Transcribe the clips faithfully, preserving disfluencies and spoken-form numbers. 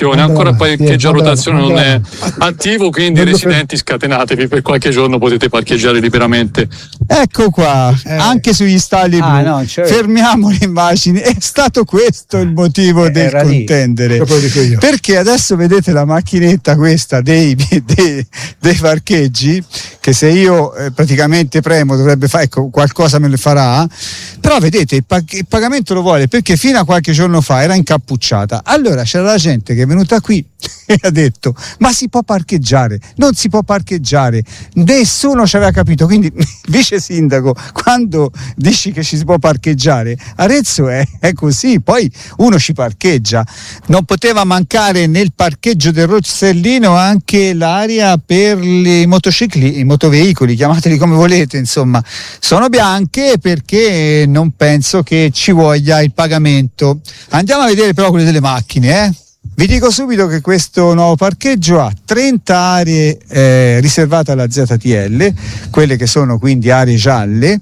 rotazione, ancora il parcheggio a rotazione non è attivo, quindi residenti scatenatevi, per qualche giorno potete parcheggiare liberamente. Ecco qua, eh. anche sugli stalli ah, blu, no, cioè... fermiamo le immagini, è stato questo il motivo eh, del contendere, perché adesso vedete la macchinetta questa dei, dei, dei parcheggi, che se io eh, praticamente premo dovrebbe fare, ecco, qualcosa me lo farà, però vedete il, pag- il pagamento lo vuole, perché fino a qualche giorno fa era incappucciata. Allora c'era la gente che è venuta qui e ha detto ma si può parcheggiare, non si può parcheggiare, nessuno ci aveva capito. Quindi vice sindaco, quando dici che ci si può parcheggiare, Arezzo è, è così, poi uno ci parcheggia. Non poteva mancare nel parcheggio del Rossellino anche l'area per i motocicli, i motoveicoli, chiamateli come volete, insomma sono bianche perché non penso che ci voglia il pagamento. Andiamo a vedere però quelle delle macchine, eh vi dico subito che questo nuovo parcheggio ha trenta aree eh, riservate alla Z T L, quelle che sono quindi aree gialle,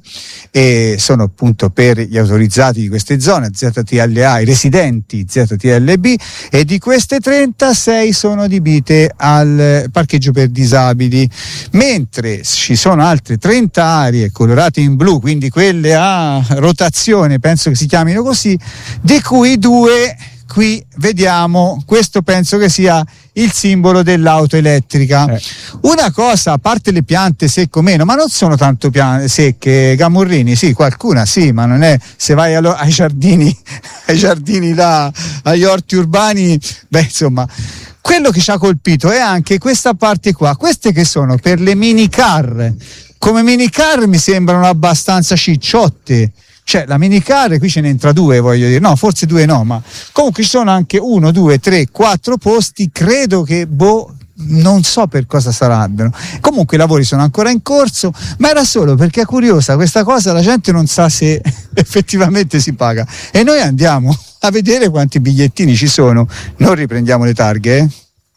e sono appunto per gli autorizzati di queste zone, Z T L A, i residenti Z T L B, e di queste trentasei sono adibite al parcheggio per disabili, mentre ci sono altre trenta aree colorate in blu, quindi quelle a rotazione, penso che si chiamino così, di cui due qui vediamo, questo penso che sia il simbolo dell'auto elettrica. Eh. Una cosa, a parte le piante secche o meno, ma non sono tanto piante secche, Gamurrini, sì, qualcuna sì, ma non è, se vai allo, ai giardini, ai giardini là, agli orti urbani, beh insomma, quello che ci ha colpito è anche questa parte qua, queste che sono per le minicar, come minicar mi sembrano abbastanza cicciotte. Cioè la minicar, qui ce ne entra due, voglio dire, no, forse due no, ma comunque ci sono anche uno, due, tre, quattro posti, credo che, boh, non so per cosa saranno. Comunque i lavori sono ancora in corso, ma era solo perché è curiosa questa cosa, la gente non sa se effettivamente si paga. E noi andiamo a vedere quanti bigliettini ci sono, non riprendiamo le targhe, eh?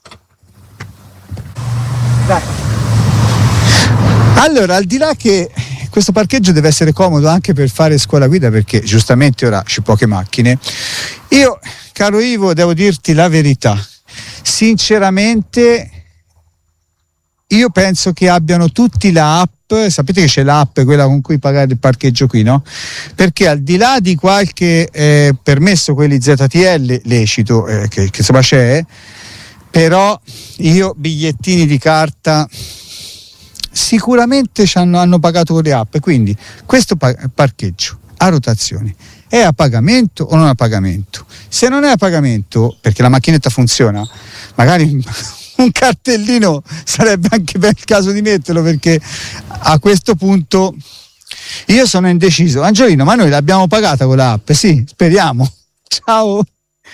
Dai. Allora, al di là che questo parcheggio deve essere comodo anche per fare scuola guida, perché giustamente ora c'è poche macchine, io, caro Ivo, devo dirti la verità, sinceramente io penso che abbiano tutti la app, sapete che c'è l'app, quella con cui pagare il parcheggio qui, no? Perché al di là di qualche eh, permesso, quelli Z T L lecito, eh, che, che insomma c'è, però io bigliettini di carta sicuramente ci hanno, hanno pagato con le app, quindi questo pa- parcheggio a rotazione è a pagamento o non a pagamento? Se non è a pagamento, perché la macchinetta funziona, magari un cartellino sarebbe anche per il caso di metterlo, perché a questo punto io sono indeciso. Angiolino, ma noi l'abbiamo pagata con l'app? Sì, speriamo. Ciao.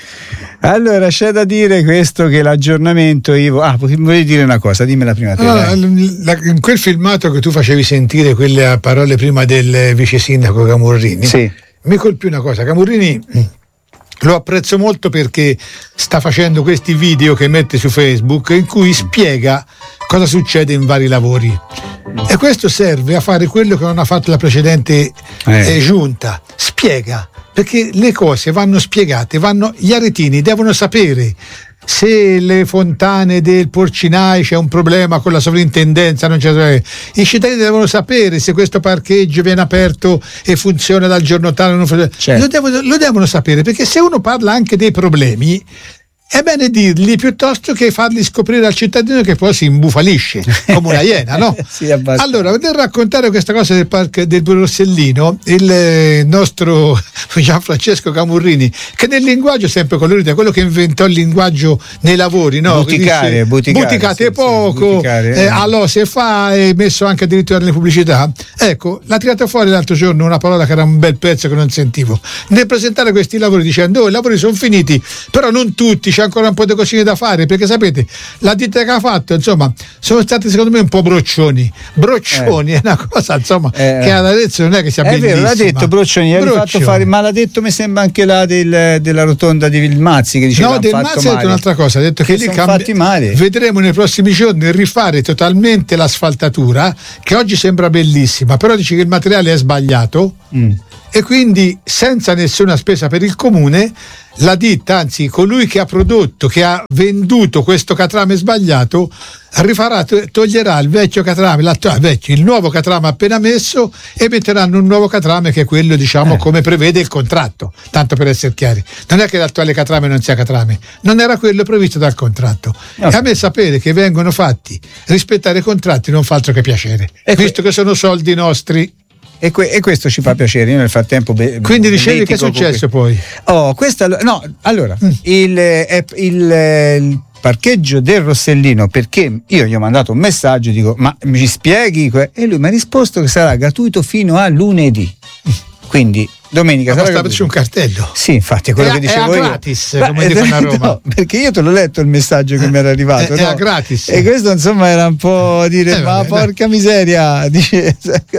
Allora c'è da dire questo, che l'aggiornamento, Ivo, ah, volevi dire una cosa, dimmela prima te. No, la, in quel filmato che tu facevi sentire quelle parole prima del vice sindaco Camurrini, sì, mi colpì una cosa. Camurrini lo apprezzo molto perché sta facendo questi video che mette su Facebook in cui spiega cosa succede in vari lavori, e questo serve a fare quello che non ha fatto la precedente eh. Eh, giunta, spiega, perché le cose vanno spiegate, vanno, gli aretini devono sapere se le fontane del Porcinai c'è un problema con la sovrintendenza, non c'è, i cittadini devono sapere se questo parcheggio viene aperto e funziona dal giorno tale, non funziona. Certo. Lo, devono, lo devono sapere, perché se uno parla anche dei problemi è bene dirli piuttosto che farli scoprire al cittadino che poi si imbufalisce come una iena, no? Sì, allora, nel raccontare questa cosa del parco del Rossellino, il nostro Gianfrancesco Camurrini, che nel linguaggio sempre colorito, è quello che inventò il linguaggio nei lavori, no? Buticare, dice, buticare, buticate sì, poco, sì, buticare, eh. eh, allò se fa, e messo anche addirittura nelle pubblicità. Ecco, l'ha tirata fuori l'altro giorno una parola che era un bel pezzo che non sentivo, nel presentare questi lavori dicendo: oh, i lavori sono finiti, però non tutti, c'è ancora un po' di cosine da fare, perché sapete, la ditta che ha fatto, insomma, sono stati secondo me un po' broccioni broccioni, eh. è una cosa, insomma, eh. che ad Arezzo non è che sia è bellissima. Vero, l'ha detto broccioni, fatto fare, ma l'ha detto mi sembra anche là del, della rotonda di Vilmazzi, che diceva no, del Mazzi ha detto un'altra cosa, ha detto che, che lì cambi- fatti male. Vedremo nei prossimi giorni rifare totalmente l'asfaltatura, che oggi sembra bellissima, però dice che il materiale è sbagliato. mm. e quindi senza nessuna spesa per il comune la ditta, anzi colui che ha prodotto, che ha venduto questo catrame sbagliato, rifarà, toglierà il vecchio catrame, vecchio, il nuovo catrame appena messo, e metteranno un nuovo catrame che è quello, diciamo, eh. come prevede il contratto, tanto per essere chiari. Non è che l'attuale catrame non sia catrame, non era quello previsto dal contratto. No. E a me sapere che vengono fatti rispettare i contratti non fa altro che piacere, e visto que- che sono soldi nostri. E, que- e questo ci fa piacere. Io nel frattempo be- quindi dicevi che è successo comunque. Poi oh questa no allora mm. il, eh, il, eh, il parcheggio del Rossellino, perché io gli ho mandato un messaggio, dico ma mi spieghi, e lui mi ha risposto che sarà gratuito fino a lunedì, quindi domenica. Ma basta averci un cartello. Sì, infatti è quello è, che dicevo è io. Gratis, ma, come dicono a Roma. No, perché io te l'ho letto il messaggio che eh, mi era arrivato. È, no? è gratis. E questo insomma era un po' dire eh, ma vabbè, porca dai. miseria. Dice,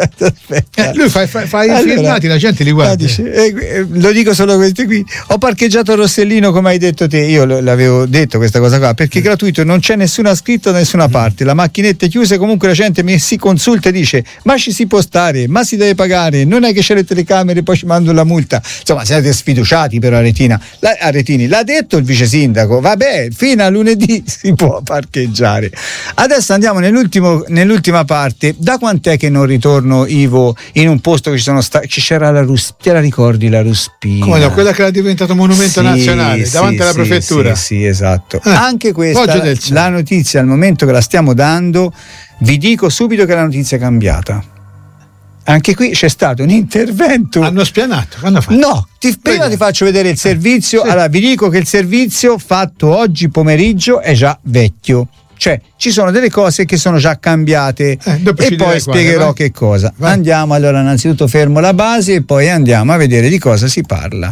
eh, lui fa, fa, fa allora, i filmati, la gente li guarda. Dice, eh, lo dico solo questi qui. Ho parcheggiato Rossellino come hai detto te. Io l'avevo detto questa cosa qua, perché è gratuito, non c'è nessuna scritta da nessuna parte. La macchinetta è chiusa, comunque la gente mi si consulta e dice ma ci si può stare, ma si deve pagare, non è che c'è le telecamere e poi ci mando la multa. Insomma, siete sfiduciati per Aretina. La, Aretini l'ha detto il vice sindaco, vabbè, fino a lunedì si può parcheggiare. Adesso andiamo nell'ultimo, nell'ultima parte. Da quant'è che non ritorno, Ivo, in un posto che ci sono sta- ci c'era la Ruspina, te la ricordi la Ruspina? Come no, quella che era diventato monumento sì, nazionale sì, davanti alla sì, prefettura. Sì, sì, esatto. Eh, Anche questa, la notizia al momento che la stiamo dando, vi dico subito che la notizia è cambiata. Anche qui c'è stato un intervento. Hanno spianato? Hanno fatto? No, ti, prima ti faccio vedere il servizio. Sì. Allora, vi dico che il servizio fatto oggi pomeriggio è già vecchio. Cioè, ci sono delle cose che sono già cambiate, eh, e poi spiegherò quale, che cosa. Vai. Andiamo, allora, innanzitutto fermo la base e poi andiamo a vedere di cosa si parla.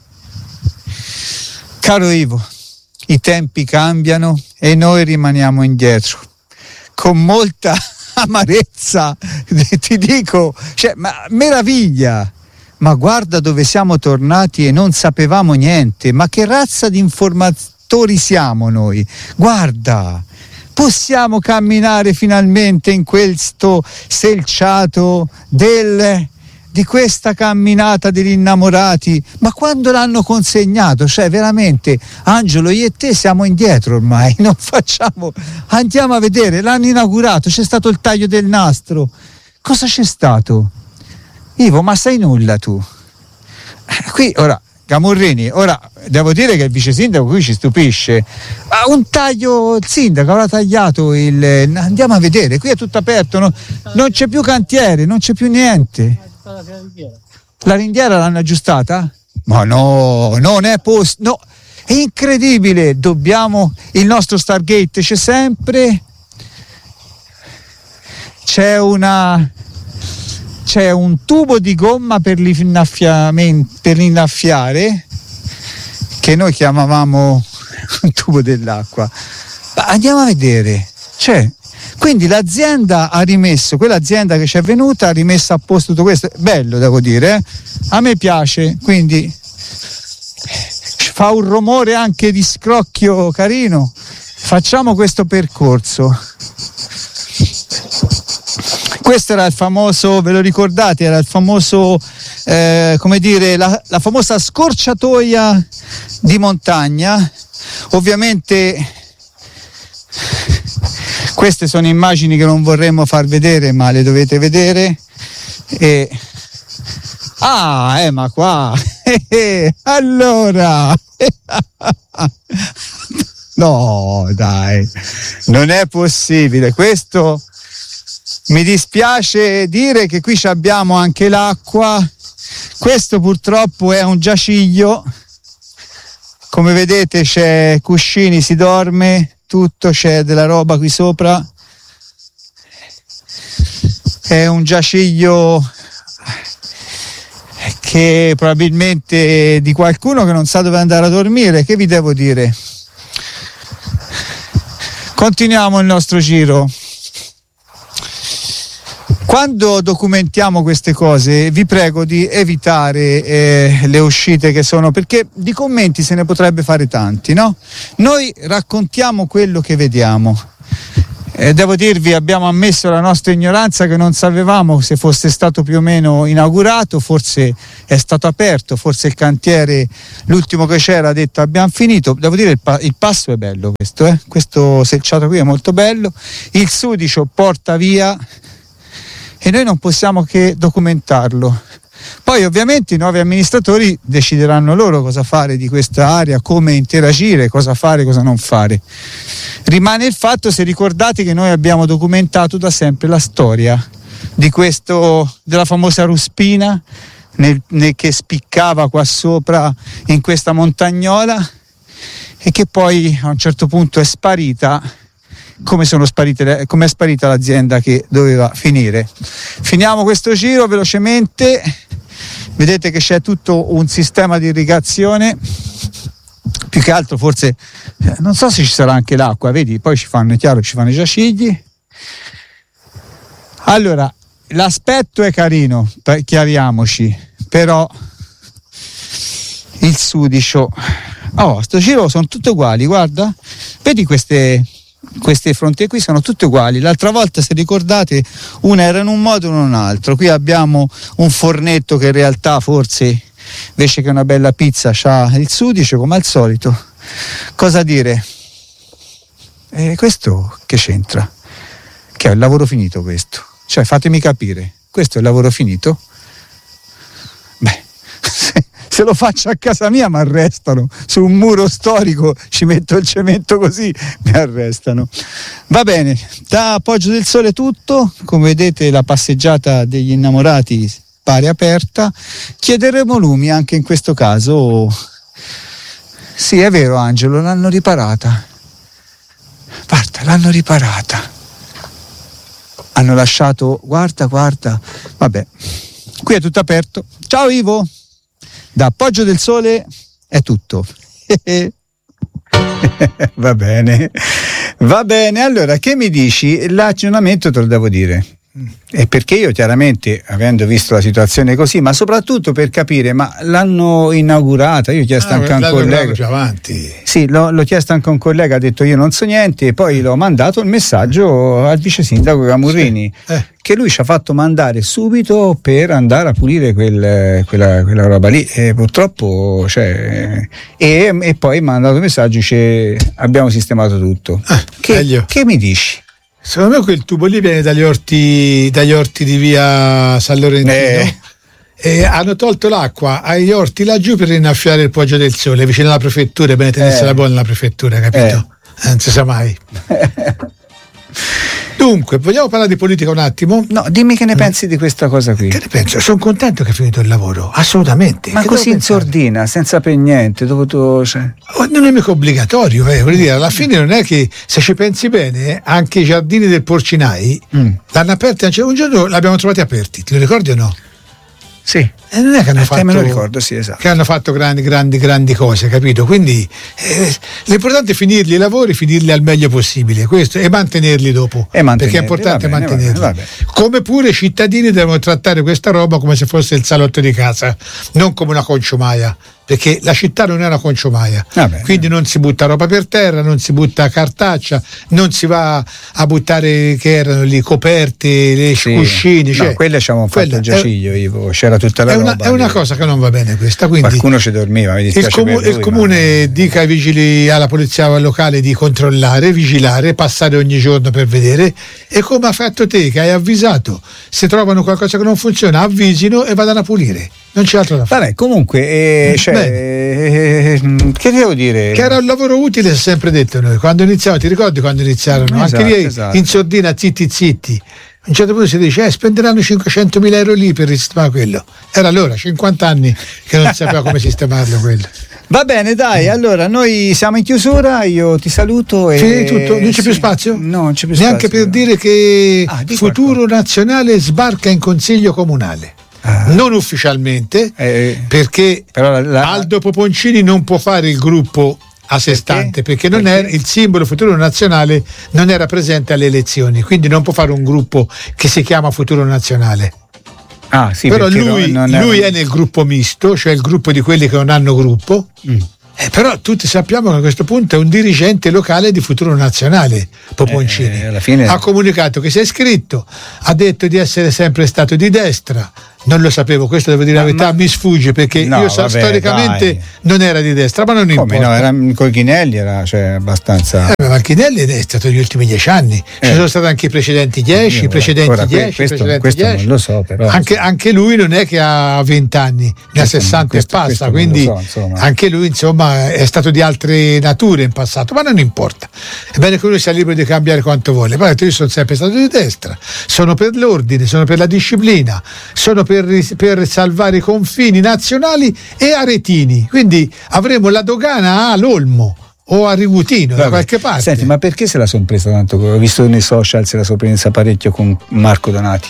Caro Ivo, i tempi cambiano e noi rimaniamo indietro. Con molta amarezza ti dico, cioè, ma meraviglia, ma guarda dove siamo tornati e non sapevamo niente, ma che razza di informatori siamo noi, guarda, possiamo camminare finalmente in questo selciato del di questa camminata degli innamorati, ma quando l'hanno consegnato, cioè veramente Angelo, io e te siamo indietro ormai, non facciamo, andiamo a vedere, l'hanno inaugurato, c'è stato il taglio del nastro, cosa c'è stato? Ivo, ma sai nulla tu? Qui ora Camurrini, ora devo dire che il vice sindaco qui ci stupisce, ma un taglio, il sindaco avrà tagliato il, andiamo a vedere, qui è tutto aperto, no? Non c'è più cantiere, non c'è più niente. La ringhiera. La ringhiera l'hanno aggiustata? Ma no, non è post, no, è incredibile. Dobbiamo, il nostro Stargate c'è sempre, c'è una c'è un tubo di gomma per l'innaffiamento, per l'innaffiare, che noi chiamavamo un tubo dell'acqua. Ma andiamo a vedere, c'è. Quindi l'azienda ha rimesso, quell'azienda che ci è venuta ha rimesso a posto tutto questo, bello devo dire, eh? A me piace, quindi fa un rumore anche di scrocchio carino, facciamo questo percorso. Questo era il famoso, ve lo ricordate, era il famoso, eh, come dire, la, la famosa scorciatoia di montagna, ovviamente. Queste sono immagini che non vorremmo far vedere, ma le dovete vedere. E... Ah, eh, ma qua... allora... no, dai, non è possibile. Questo mi dispiace dire che qui abbiamo anche l'acqua. Questo purtroppo è un giaciglio. Come vedete c'è cuscini, si dorme. Tutto, c'è della roba qui sopra, è un giaciglio che probabilmente di qualcuno che non sa dove andare a dormire. Che vi devo dire? Continuiamo il nostro giro. Quando documentiamo queste cose vi prego di evitare eh, le uscite che sono, perché di commenti se ne potrebbe fare tanti, no? Noi raccontiamo quello che vediamo Eh, devo dirvi, abbiamo ammesso la nostra ignoranza, che non sapevamo se fosse stato più o meno inaugurato, forse è stato aperto, forse il cantiere, l'ultimo che c'era, ha detto abbiamo finito. Devo dire il, pa- il passo è bello questo, eh? Questo selciato qui è molto bello, il sudicio porta via e noi non possiamo che documentarlo. Poi ovviamente i nuovi amministratori decideranno loro cosa fare di questa area, come interagire, cosa fare, cosa non fare. Rimane il fatto, se ricordate, che noi abbiamo documentato da sempre la storia di questo, della famosa ruspina nel, nel, che spiccava qua sopra in questa montagnola e che poi a un certo punto è sparita, come, sono sparite, come è sparita l'azienda che doveva finire. Finiamo questo giro velocemente. Vedete che c'è tutto un sistema di irrigazione, più che altro forse, non so se ci sarà anche l'acqua, vedi, poi ci fanno, è chiaro, ci fanno i giacigli. Allora, l'aspetto è carino, chiariamoci, però il sudicio, oh, sto giro sono tutte uguali, guarda, vedi queste... queste frontiere qui sono tutte uguali. L'altra volta, se ricordate, una era in un modo e una in un altro. Qui abbiamo un fornetto che in realtà forse invece che una bella pizza c'ha il sudice, come al solito. Cosa dire? E questo che c'entra? Che è il lavoro finito questo? Cioè, fatemi capire, questo è il lavoro finito? Beh, se lo faccio a casa mia mi arrestano, su un muro storico ci metto il cemento così, mi arrestano. Va bene, da Poggio del Sole è tutto, come vedete la passeggiata degli innamorati pare aperta, chiederemo lumi anche in questo caso. Sì, è vero Angelo, l'hanno riparata, guarda, l'hanno riparata, hanno lasciato, guarda, guarda, vabbè, qui è tutto aperto. Ciao Ivo! Da Poggio del Sole è tutto. Va bene, va bene. Allora, che mi dici? L'aggiornamento te lo devo dire. E perché io chiaramente, avendo visto la situazione così, ma soprattutto per capire, ma l'hanno inaugurata, io ho chiesto ah, anche a un collega più avanti. Sì, l'ho, l'ho chiesto anche a un collega, ha detto io non so niente, e poi l'ho mandato il messaggio al vice sindaco Camurrini, sì. eh. che lui ci ha fatto mandare subito per andare a pulire quel, quella, quella roba lì, e purtroppo cioè, e, e poi mi ha mandato il messaggio, dice abbiamo sistemato tutto. Ah, che, che mi dici? Secondo me quel tubo lì viene dagli orti, dagli orti di via San Lorentino. Eh. E hanno tolto l'acqua agli orti laggiù per innaffiare il Poggio del Sole, vicino alla prefettura, bene tenesse eh. la buona la prefettura, capito? Eh. Non si sa mai. Dunque, vogliamo parlare di politica un attimo? No, dimmi che ne pensi di questa cosa qui. Che ne penso? Sono contento che è finito il lavoro, assolutamente. Ma che così in sordina, senza per niente, dopo tu, cioè... oh, non è mica obbligatorio, eh, voglio dire, alla fine non è che, se ci pensi bene, anche i giardini del Porcinai mm. l'hanno aperti, cioè, un giorno l'abbiamo trovati aperti, ti lo ricordi o no? Sì. E non è che hanno, fatto, me lo ricordo, sì, esatto. che hanno fatto grandi, grandi, grandi cose, capito? Quindi eh, l'importante è finirli i lavori, finirli al meglio possibile, questo, e mantenerli dopo. E mantenerli, perché è importante va bene, mantenerli. Va bene, va bene. Come pure i cittadini devono trattare questa roba come se fosse il salotto di casa, non come una conciomaia. Perché la città non è una conciomaia, Vabbè, quindi non si butta roba per terra, non si butta cartaccia, non si va a buttare, che erano lì, coperte, le sì. cuscini. Cioè, no, quelle ci avevamo fatto il giaciglio, è, Ivo, c'era tutta la è roba. Una, è una cosa che non va bene questa. Quindi qualcuno ci dormiva, mi il, comu- lui, il comune ma... dica ai vigili, alla polizia locale di controllare, vigilare, passare ogni giorno per vedere, e come ha fatto te che hai avvisato, se trovano qualcosa che non funziona avvisino e vadano a pulire. Non c'è altro da fare. Vabbè, comunque, eh, cioè, eh, che devo dire? Che era un lavoro utile, si è sempre detto noi. Quando iniziamo, ti ricordi quando iniziarono? Esatto, anche lì esatto. in sordina, zitti zitti. A un certo punto si dice, eh, spenderanno cinquecentomila euro lì per sistemare quello. Era allora, cinquanta anni che non sapeva come sistemarlo quello. Va bene, dai, allora noi siamo in chiusura, io ti saluto. E... Finì tutto? Non c'è sì. più spazio? No, non c'è più neanche spazio. Neanche per dire che ah, Futuro qualcosa. Nazionale sbarca in Consiglio Comunale. Ah. Non ufficialmente, eh, perché però la, la... Aldo Poponcini non può fare il gruppo a sé stante, perché, perché non perché? È il simbolo Futuro Nazionale, non era presente alle elezioni, quindi non può fare un gruppo che si chiama Futuro Nazionale. Ah, sì, però lui, non è... lui è nel gruppo misto, cioè il gruppo di quelli che non hanno gruppo. Mm. Eh, però tutti sappiamo che a questo punto è un dirigente locale di Futuro Nazionale, Poponcini. Eh, alla fine... Ha comunicato che si è iscritto, ha detto di essere sempre stato di destra. Non lo sapevo, questo devo dire ma, la verità, ma... mi sfugge perché no, io vabbè, storicamente dai. non era di destra, ma non Come importa. No, era con Chinelli, era cioè, abbastanza. Eh, ma Chinelli è stato negli ultimi dieci anni, eh. ci sono stati anche i precedenti dieci, i precedenti dieci, questo, precedenti questo dieci. Non lo so, però. Anche, anche lui non è che ha venti anni, ne ha sessanta questo, e passa, quindi so, anche lui insomma è stato di altre nature in passato, ma non importa. È bene che lui sia libero di cambiare quanto vuole. Poi io sono sempre stato di destra, sono per l'ordine, sono per la disciplina, sono per, per salvare i confini nazionali e aretini, quindi avremo la dogana a Lolmo o a Rigutino. Vabbè, da qualche parte. Senti, ma perché se la sono presa tanto? Ho visto nei social se la sono presa parecchio con Marco Donati.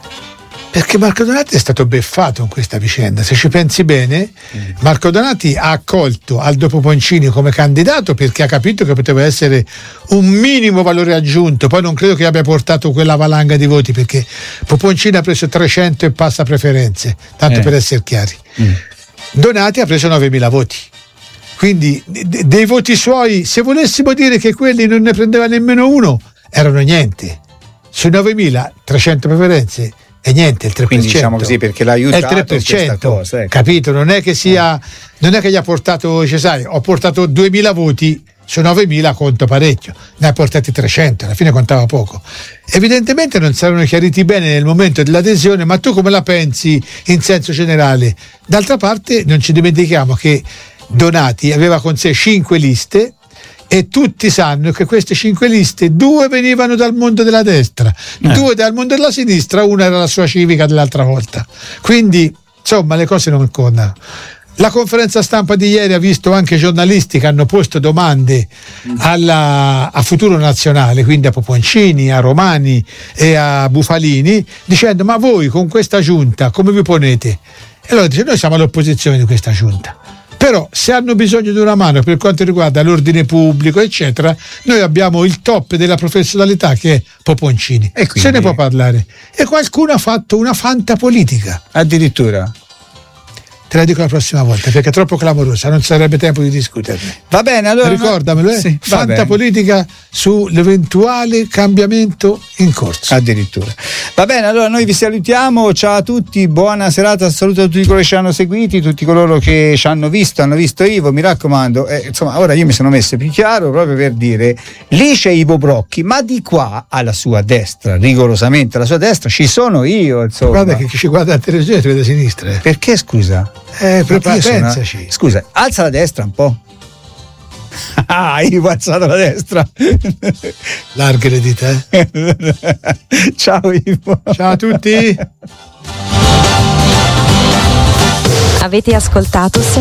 Perché Marco Donati è stato beffato in questa vicenda, se ci pensi bene. mm. Marco Donati ha accolto Aldo Poponcini come candidato perché ha capito che poteva essere un minimo valore aggiunto, poi non credo che abbia portato quella valanga di voti perché Poponcini ha preso trecento e passa preferenze, tanto eh. per essere chiari. mm. Donati ha preso novemila voti, quindi de- dei voti suoi, se volessimo dire che quelli non ne prendeva nemmeno uno, erano niente. Su novemila trecento preferenze e niente, il tre per cento. Quindi diciamo così perché l'ha aiutato è il tre per cento, cosa, ecco. Capito? Non è che sia eh. non è che gli ha portato, cioè, sai, ho portato duemila voti su novemila, conto parecchio, ne ha portati trecento, alla fine contava poco. Evidentemente non saranno chiariti bene nel momento dell'adesione, ma tu come la pensi in senso generale? D'altra parte non ci dimentichiamo che Donati aveva con sé cinque liste e tutti sanno che queste cinque liste, due venivano dal mondo della destra, eh. due dal mondo della sinistra, una era la sua civica dell'altra volta. Quindi, insomma, le cose non contano. La conferenza stampa di ieri ha visto anche giornalisti che hanno posto domande alla, a Futuro Nazionale, quindi a Poponcini, a Romani e a Bufalini, dicendo: ma voi con questa giunta come vi ponete? E allora dice: noi siamo all'opposizione di questa giunta. Però se hanno bisogno di una mano per quanto riguarda l'ordine pubblico eccetera, noi abbiamo il top della professionalità che è Poponcini, e quindi se ne può parlare. E qualcuno ha fatto una fanta politica addirittura. Te la dico la prossima volta perché è troppo clamorosa, non sarebbe tempo di discuterne. Va bene, allora ricordamelo, eh? Sì, fanta politica sull'eventuale cambiamento in corso. Addirittura. Va bene, allora noi vi salutiamo, ciao a tutti, buona serata, saluto a tutti coloro che ci hanno seguiti, tutti coloro che ci hanno visto, hanno visto Ivo, mi raccomando, eh, insomma, ora io mi sono messo più chiaro proprio per dire, lì c'è Ivo Brocchi, ma di qua alla sua destra, rigorosamente alla sua destra, ci sono io, insomma. Guarda che chi ci guarda a televisione ti vede a sinistra. Eh. Perché, scusa? Eh, pensaci. Una... Scusa, alza la destra un po'. Ah, io ho alzato la destra. Larghe le dita, eh. Ciao Ivo. Ciao a tutti. Avete ascoltato